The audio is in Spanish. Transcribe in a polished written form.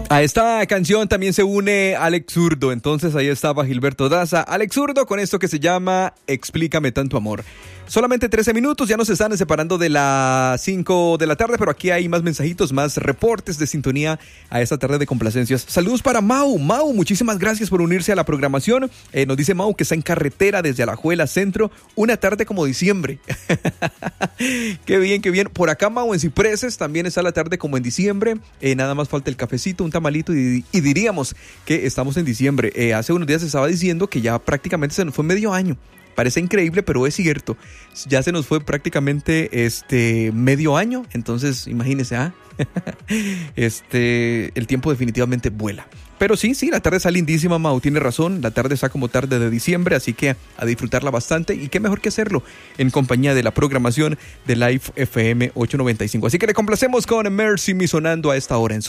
A esta canción también se une Alex Zurdo, entonces ahí estaba Gilberto Daza. Alex Zurdo con esto que se llama Explícame Tanto Amor. Solamente 13 minutos, ya nos están separando de las 5 de la tarde, pero aquí hay más mensajitos, más reportes de sintonía a esta tarde de complacencias. Saludos para Mau. Mau, muchísimas gracias por unirse a la programación. Nos dice Mau que está en carretera desde Alajuela Centro, una tarde como diciembre. Qué bien, qué bien. Por acá, Mau, en Cipreses también está la tarde como en diciembre. Nada más falta el cafecito, un tamalito y diríamos que estamos en diciembre. Hace unos días se estaba diciendo que ya prácticamente se nos fue medio año. Parece increíble, pero es cierto. Ya se nos fue prácticamente medio año. Entonces, imagínense, el tiempo definitivamente vuela. Pero sí, la tarde está lindísima, Mau, tiene razón. La tarde está como tarde de diciembre, así que a disfrutarla bastante. Y qué mejor que hacerlo en compañía de la programación de Live FM 895. Así que le complacemos con Mercy Me sonando a esta hora en